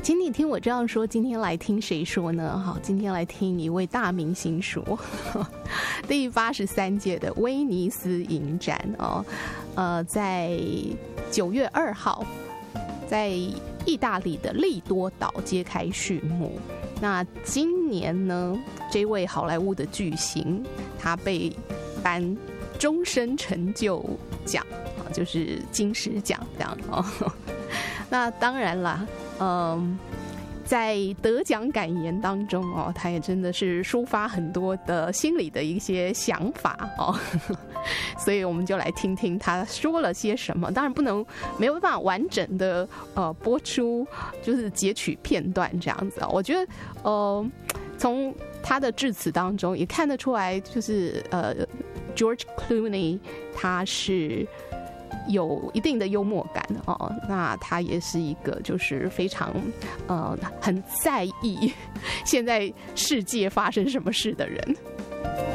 请你听我这样说，今天来听谁说呢？好，今天来听一位大明星说，第83届的威尼斯影展哦，在9月2号，在意大利的利多岛揭开序幕。那今年呢，这位好莱坞的巨星，他被颁终身成就奖，就是金狮奖这样哦。那当然啦，在得奖感言当中哦，他也真的是抒发很多的心里的一些想法哦，所以我们就来听听他说了些什么。当然没有办法完整的播出，就是截取片段这样子啊。我觉得从他的致辞当中也看得出来，就是George Clooney 他是有一定的幽默感哦，那他也是一个就是非常很在意现在世界发生什么事的人。